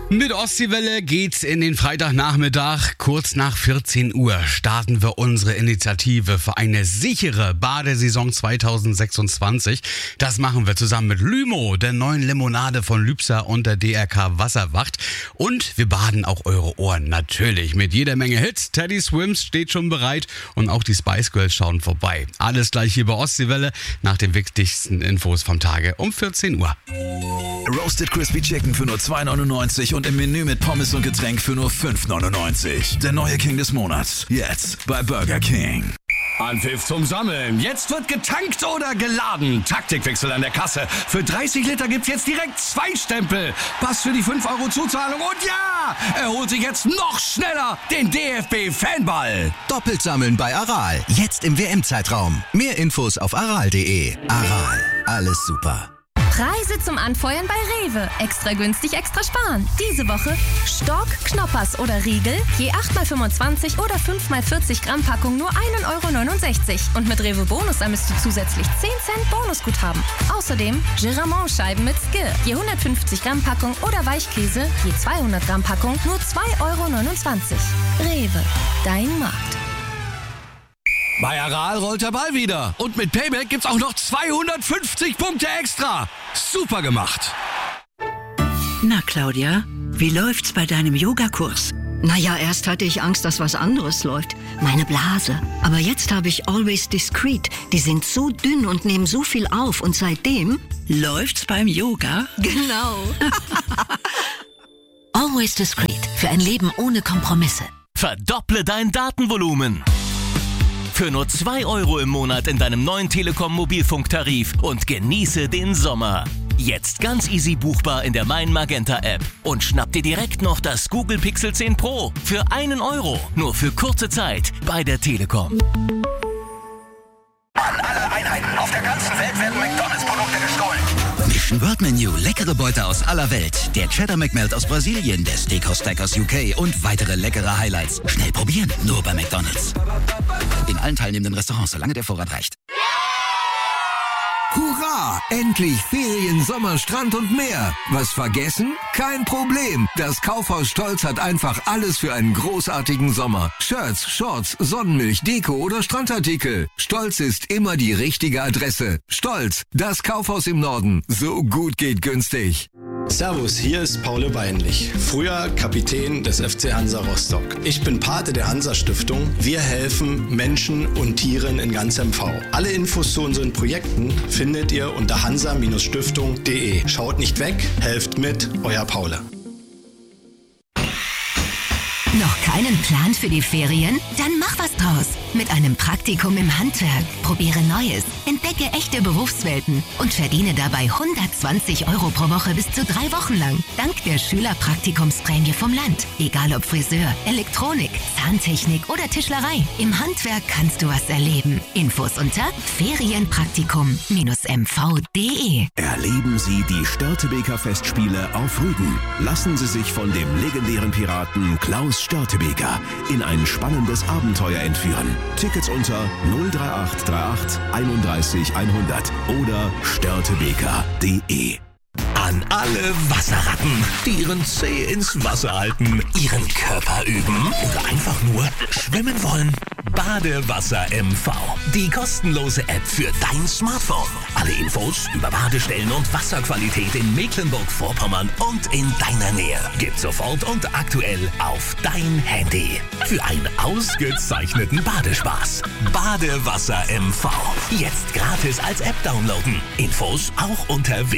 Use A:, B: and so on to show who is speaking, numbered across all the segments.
A: Mit Ostseewelle geht's in den Freitagnachmittag. Kurz nach 14 Uhr starten wir unsere Initiative für eine sichere Badesaison 2026. Das machen wir zusammen mit Lymo, der neuen Limonade von Lübser und der DRK Wasserwacht. Und wir baden auch eure Ohren natürlich mit jeder Menge Hits. Teddy Swims steht schon bereit und auch die Spice Girls schauen vorbei. Alles gleich hier bei Ostseewelle nach den wichtigsten Infos vom Tage um 14 Uhr.
B: Roasted Crispy Chicken für nur 2,99 und im Menü mit Pommes und Getränk für nur 5,99. Der neue King des Monats. Jetzt bei Burger King.
C: Anpfiff zum Sammeln. Jetzt wird getankt oder geladen. Taktikwechsel an der Kasse. Für 30 Liter gibt's jetzt direkt 2 Stempel. Pass für die 5 Euro Zuzahlung und ja, er holt sich jetzt noch schneller den DFB-Fanball.
D: Doppelt sammeln bei Aral. Jetzt im WM-Zeitraum. Mehr Infos auf aral.de. Aral. Alles super.
E: Preise zum Anfeuern bei Rewe. Extra günstig, extra sparen. Diese Woche Stork, Knoppers oder Riegel, je 8x25 oder 5x40 Gramm Packung nur 1,69 €. Und mit Rewe Bonus ermisst du zusätzlich 10 Cent Bonusguthaben. Außerdem Giramont-Scheiben mit Skill, je 150 Gramm Packung oder Weichkäse, je 200 Gramm Packung nur 2,29 €. Rewe, dein Markt.
C: Bei Aral rollt der Ball wieder. Und mit Payback gibt's auch noch 250 Punkte extra. Super gemacht.
F: Na, Claudia, wie läuft's bei deinem Yogakurs?
G: Naja, erst hatte ich Angst, dass was anderes läuft. Meine Blase. Aber jetzt habe ich Always Discreet. Die sind so dünn und nehmen so viel auf. Und seitdem...
F: Läuft's beim Yoga?
G: Genau. Always Discreet. Für ein Leben ohne Kompromisse.
H: Verdopple dein Datenvolumen. Für nur 2 € im Monat in deinem neuen Telekom-Mobilfunktarif und genieße den Sommer. Jetzt ganz easy buchbar in der Mein Magenta App. Und schnapp dir direkt noch das Google Pixel 10 Pro für 1 €. Nur für kurze Zeit bei der Telekom.
I: An alle Einheiten auf der ganzen Welt werden McDonalds-Produkte gestohlen.
D: Mission World Menu, leckere Beute aus aller Welt. Der Cheddar McMelt aus Brasilien, der Steakhouse Stack aus UK und weitere leckere Highlights. Schnell probieren, nur bei McDonalds. In allen teilnehmenden Restaurants, solange der Vorrat reicht.
J: Hurra! Endlich Ferien, Sommer, Strand und mehr. Was vergessen? Kein Problem. Das Kaufhaus Stolz hat einfach alles für einen großartigen Sommer. Shirts, Shorts, Sonnenmilch, Deko oder Strandartikel. Stolz ist immer die richtige Adresse. Stolz, das Kaufhaus im Norden. So gut geht günstig.
K: Servus, hier ist Paul Weinlich, früher Kapitän des FC Hansa Rostock. Ich bin Pate der Hansa-Stiftung. Wir helfen Menschen und Tieren in ganz MV. Alle Infos zu unseren Projekten findet ihr unter hansa-stiftung.de. Schaut nicht weg, helft mit, euer Paul.
E: Noch keinen Plan für die Ferien? Dann mach was draus. Mit einem Praktikum im Handwerk. Probiere Neues, entdecke echte Berufswelten und verdiene dabei 120 € pro Woche bis zu 3 Wochen lang. Dank der Schülerpraktikumsprämie vom Land. Egal ob Friseur, Elektronik, Zahntechnik oder Tischlerei. Im Handwerk kannst du was erleben. Infos unter ferienpraktikum-mv.de.
L: Erleben Sie die Störtebeker Festspiele auf Rügen. Lassen Sie sich von dem legendären Piraten Klaus Störtebeker in ein spannendes Abenteuer entführen. Tickets unter 03838 31 100 oder störtebeker.de.
H: An alle Wasserratten, die ihren Zeh ins Wasser halten, ihren Körper üben oder einfach nur schwimmen wollen. Badewasser MV, die kostenlose App für dein Smartphone. Alle Infos über Badestellen und Wasserqualität in Mecklenburg-Vorpommern und in deiner Nähe gibt's sofort und aktuell auf dein Handy. Für einen ausgezeichneten Badespaß. Badewasser MV. Jetzt gratis als App downloaden. Infos auch unter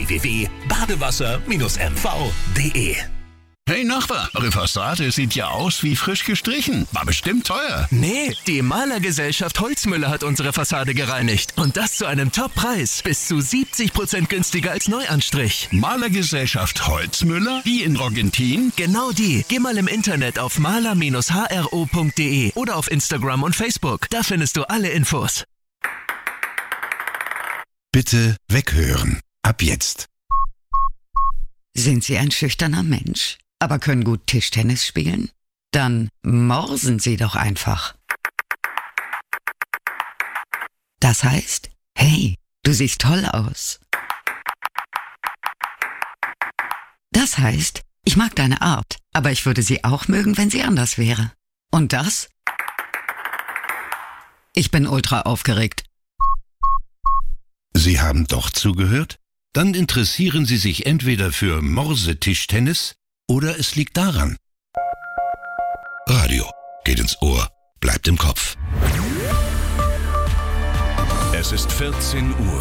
H: www.badewasser-mv.de.
M: Hey Nachbar, eure Fassade sieht ja aus wie frisch gestrichen. War bestimmt teuer.
N: Nee, die Malergesellschaft Holzmüller hat unsere Fassade gereinigt. Und das zu einem Top-Preis. Bis zu 70% günstiger als Neuanstrich.
M: Malergesellschaft Holzmüller? Die in Argentin?
N: Genau die. Geh mal im Internet auf maler-hro.de oder auf Instagram und Facebook. Da findest du alle Infos.
O: Bitte weghören. Ab jetzt.
P: Sind Sie ein schüchterner Mensch, aber können gut Tischtennis spielen? Dann morsen Sie doch einfach. Das heißt, hey, du siehst toll aus. Das heißt, Ich mag deine Art, aber ich würde sie auch mögen, wenn sie anders wäre. Und das? Ich bin ultra aufgeregt.
O: Sie haben doch zugehört? Dann interessieren Sie sich entweder für Morse-Tischtennis oder es liegt daran. Radio geht ins Ohr, bleibt im Kopf.
B: Es ist 14 Uhr.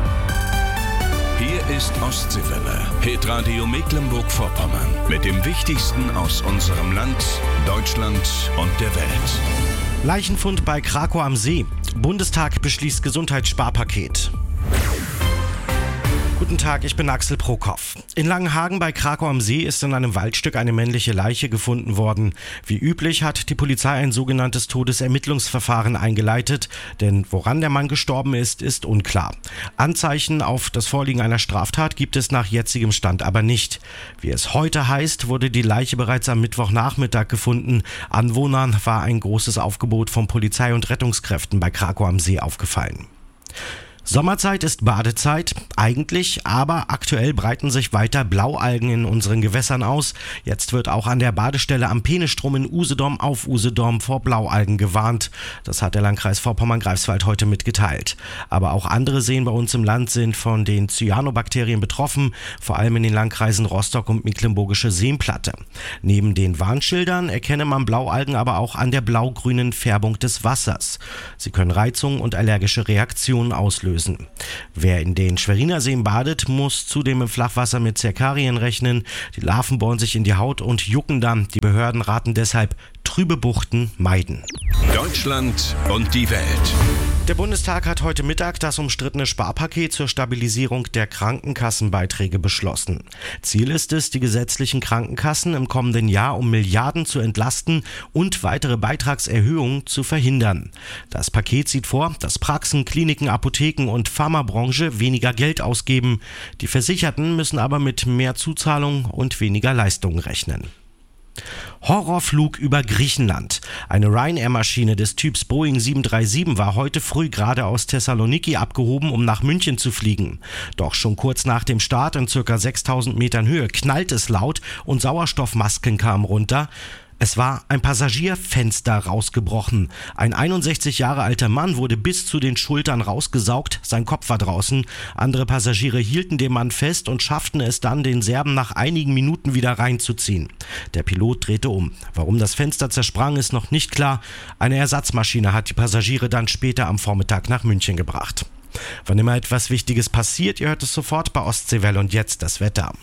B: Hier ist Ostseewelle, Hitradio Mecklenburg-Vorpommern mit dem Wichtigsten aus unserem Land, Deutschland und der Welt.
Q: Leichenfund bei Krakow am See. Bundestag beschließt Gesundheitssparpaket. Guten Tag, ich bin Axel Prokop. In Langenhagen bei Krakow am See ist in einem Waldstück eine männliche Leiche gefunden worden. Wie üblich hat die Polizei ein sogenanntes Todesermittlungsverfahren eingeleitet, denn woran der Mann gestorben ist, ist unklar. Anzeichen auf das Vorliegen einer Straftat gibt es nach jetzigem Stand aber nicht. Wie es heute heißt, wurde die Leiche bereits am Mittwochnachmittag gefunden. Anwohnern war ein großes Aufgebot von Polizei und Rettungskräften bei Krakow am See aufgefallen. Sommerzeit ist Badezeit, eigentlich, aber aktuell breiten sich weiter Blaualgen in unseren Gewässern aus. Jetzt wird auch an der Badestelle am Peenestrom in Usedom auf Usedom vor Blaualgen gewarnt. Das hat der Landkreis Vorpommern-Greifswald heute mitgeteilt. Aber auch andere Seen bei uns im Land sind von den Cyanobakterien betroffen, vor allem in den Landkreisen Rostock und Mecklenburgische Seenplatte. Neben den Warnschildern erkenne man Blaualgen aber auch an der blau-grünen Färbung des Wassers. Sie können Reizungen und allergische Reaktionen auslösen. Wer in den Schweriner Seen badet, muss zudem im Flachwasser mit Zerkarien rechnen. Die Larven bohren sich in die Haut und jucken dann. Die Behörden raten deshalb, trübe Buchten meiden.
B: Deutschland und die Welt.
Q: Der Bundestag hat heute Mittag das umstrittene Sparpaket zur Stabilisierung der Krankenkassenbeiträge beschlossen. Ziel ist es, die gesetzlichen Krankenkassen im kommenden Jahr um Milliarden zu entlasten und weitere Beitragserhöhungen zu verhindern. Das Paket sieht vor, dass Praxen, Kliniken, Apotheken und Pharmabranche weniger Geld ausgeben. Die Versicherten müssen aber mit mehr Zuzahlung und weniger Leistungen rechnen. Horrorflug über Griechenland. Eine Ryanair-Maschine des Typs Boeing 737 war heute früh gerade aus Thessaloniki abgehoben, um nach München zu fliegen. Doch schon kurz nach dem Start in ca. 6000 Metern Höhe knallt es laut und Sauerstoffmasken kamen runter. Es war ein Passagierfenster rausgebrochen. Ein 61 Jahre alter Mann wurde bis zu den Schultern rausgesaugt, sein Kopf war draußen. Andere Passagiere hielten den Mann fest und schafften es dann, den Serben nach einigen Minuten wieder reinzuziehen. Der Pilot drehte um. Warum das Fenster zersprang, ist noch nicht klar. Eine Ersatzmaschine hat die Passagiere dann später am Vormittag nach München gebracht. Wann immer etwas Wichtiges passiert, ihr hört es sofort bei Ostseewelle. Und jetzt das Wetter.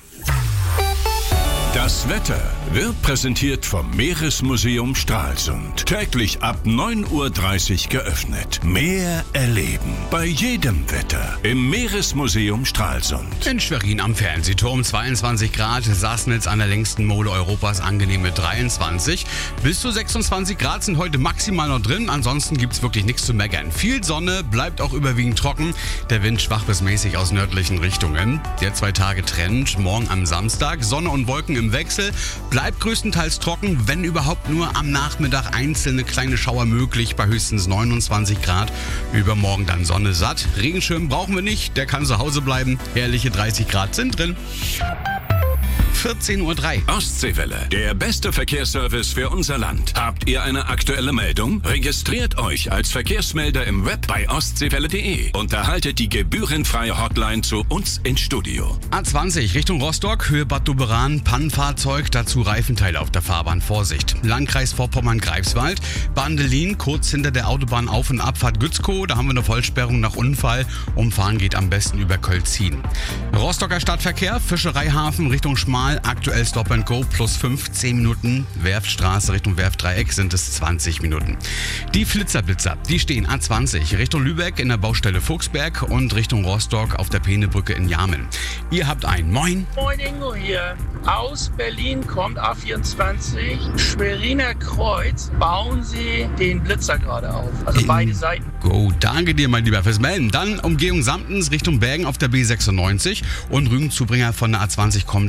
B: Das Wetter wird präsentiert vom Meeresmuseum Stralsund. Täglich ab 9:30 Uhr geöffnet. Meer erleben. Bei jedem Wetter. Im Meeresmuseum Stralsund.
A: In Schwerin am Fernsehturm 22 Grad. Sassnitz an der längsten Mole Europas angenehme 23. Bis zu 26 Grad sind heute maximal noch drin. Ansonsten gibt's wirklich nichts zu meckern. Viel Sonne, bleibt auch überwiegend trocken. Der Wind schwach bis mäßig aus nördlichen Richtungen. Der 2 Tage Trend. Morgen am Samstag. Sonne und Wolken im Wechsel, bleibt größtenteils trocken, wenn überhaupt nur am Nachmittag einzelne kleine Schauer möglich bei höchstens 29 Grad. Übermorgen dann Sonne satt. Regenschirm brauchen wir nicht, der kann zu Hause bleiben. Herrliche 30 Grad sind drin. 14:03 Uhr.
B: Ostseewelle, der beste Verkehrsservice für unser Land. Habt ihr eine aktuelle Meldung? Registriert euch als Verkehrsmelder im Web bei ostseewelle.de und erhaltet die gebührenfreie Hotline zu uns ins Studio.
A: A20 Richtung Rostock, Höhe Bad Doberan, Pannenfahrzeug, dazu Reifenteile auf der Fahrbahn, Vorsicht. Landkreis Vorpommern-Greifswald, Bandelin, kurz hinter der Autobahn Auf- und Abfahrt Gützkow, da haben wir eine Vollsperrung nach Unfall. Umfahren geht am besten über Kölzin. Rostocker Stadtverkehr, Fischereihafen Richtung Schmal, aktuell Stop and Go plus 15 Minuten. Werftstraße Richtung Werftdreieck sind es 20 Minuten. Die Flitzerblitzer, die stehen A20 Richtung Lübeck in der Baustelle Fuchsberg und Richtung Rostock auf der Peenebrücke in Jamen. Ihr habt ein Moin.
R: Moin Ingo hier. Aus Berlin kommt A24. Schweriner Kreuz bauen sie den Blitzer gerade auf. Also beide Seiten.
A: Go, danke dir mein Lieber fürs Melden. Dann Umgehung Samtens Richtung Bergen auf der B96 und Rügenzubringer von der A20 kommt am Anfang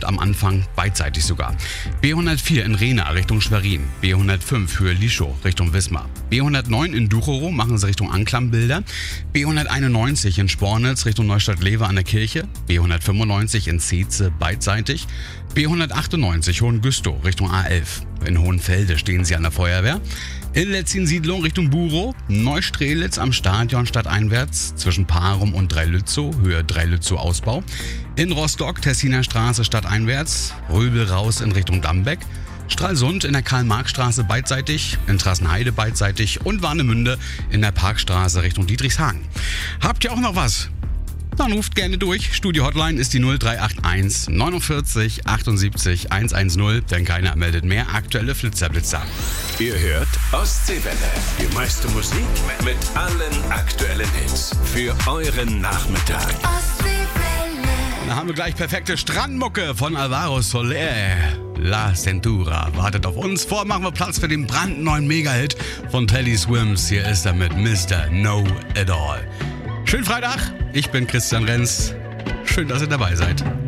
A: Empfang beidseitig sogar. B104 in Rena Richtung Schwerin. B105 Höhe Lischow Richtung Wismar. B109 in Duchorow machen sie Richtung Anklambilder. B191 in Spornitz Richtung Neustadt-Lever an der Kirche. B195 in Zeetze beidseitig. B198 Hohengüstow Richtung A11. In Hohenfelde stehen sie an der Feuerwehr. In Letzin-Siedlung Richtung Burow. Neustrelitz am Stadion stadteinwärts zwischen Parum und Dreilützow, Höhe Dreilützow Ausbau. In Rostock Tessiner Straße stadteinwärts. Röbel raus in Richtung Dambeck. Stralsund in der Karl-Marx-Straße beidseitig, in Trassenheide beidseitig und Warnemünde in der Parkstraße Richtung Dietrichshagen. Habt ihr auch noch was? Dann ruft gerne durch. Studio-Hotline ist die 0381 49 78 110, denn keiner meldet mehr aktuelle Flitzerblitzer.
B: Ihr hört Ostseewelle. Die meiste Musik mit allen aktuellen Hits. Für euren Nachmittag.
A: Da haben wir gleich perfekte Strandmucke von Alvaro Soler. La Centura wartet auf uns. Vor machen wir Platz für den brandneuen Mega-Hit von Teddy Swims. Hier ist er mit Mr. Know It All. Schönen Freitag, ich bin Christian Renz. Schön, dass ihr dabei seid.